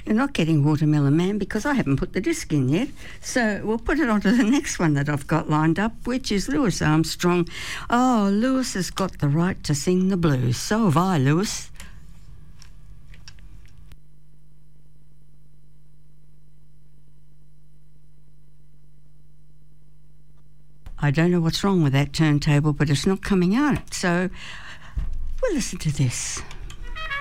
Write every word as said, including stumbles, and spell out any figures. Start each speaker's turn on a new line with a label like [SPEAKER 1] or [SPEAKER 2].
[SPEAKER 1] You're not getting Watermelon Man because I haven't put the disc in yet. So we'll put it on to the next one that I've got lined up, which is Louis Armstrong. Oh, Louis has got the right to sing the blues. So have I, Louis. I don't know what's wrong with that turntable, but it's not coming out. So we'll listen to this.